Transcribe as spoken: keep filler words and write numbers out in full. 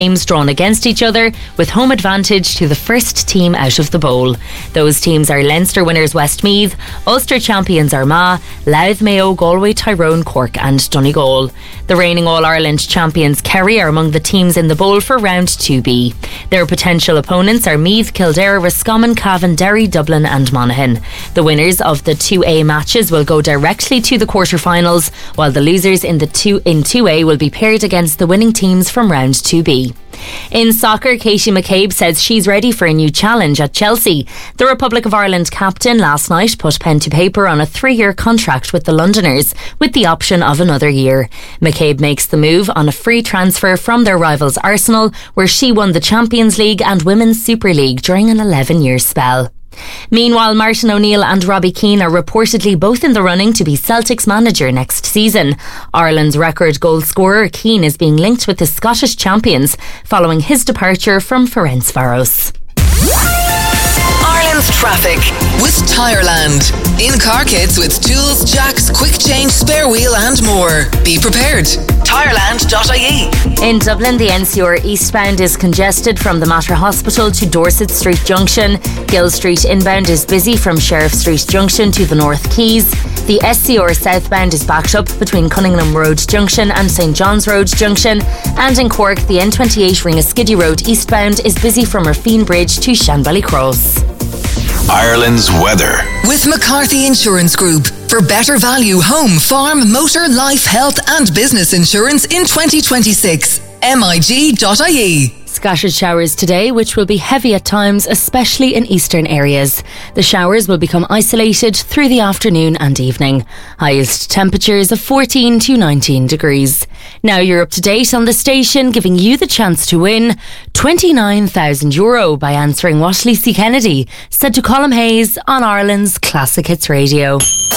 games drawn against each other, with home advantage to the first team out of the bowl. Those teams are Leinster winners Westmeath, Ulster champions Armagh, Louth, Mayo, Galway, Tyrone, Cork and Donegal. The reigning All-Ireland champions Kerry are among the teams in the bowl for round two B. Their potential opponents are Meath, Kildare, Roscommon, Cavan, Derry, Dublin and Monaghan. The winners of the two A matches will go directly to the quarter-finals, while the losers in the two in two A will be paired against the winning teams from round two B. In soccer, Katie McCabe says she's ready for a new challenge at Chelsea. The Republic of Ireland captain last night put pen to paper on a three-year contract with the Londoners, with the option of another year. McCabe makes the move on a free transfer from their rivals Arsenal, where she won the Champions League and Women's Super League during an eleven-year spell. Meanwhile, Martin O'Neill and Robbie Keane are reportedly both in the running to be Celtic's manager next season. Ireland's record goal scorer Keane is being linked with the Scottish champions following his departure from Ferencváros. Ireland's traffic with Tireland. In car kits with tools, jacks, quick change, spare wheel and more. Be prepared. Tireland dot I E. In Dublin, the N C R eastbound is congested from the Mater Hospital to Dorset Street Junction. Gill Street inbound is busy from Sheriff Street Junction to the North Quays. The S C R southbound is backed up between Cunningham Road Junction and St John's Road Junction. And in Cork, the N twenty-eight Ringaskiddy Road eastbound is busy from Rafine Bridge to Shanbally Cross. Ireland's weather with McCarthy Insurance Group. For better value home, farm, motor, life, health and business insurance in twenty twenty-six. M I G dot I E. Scattered showers today, which will be heavy at times, especially in eastern areas. The showers will become isolated through the afternoon and evening. Highest temperatures of fourteen to nineteen degrees. Now you're up to date on the station, giving you the chance to win twenty-nine thousand euro by answering what Lacey Kennedy said to Colm Hayes on Ireland's Classic Hits Radio.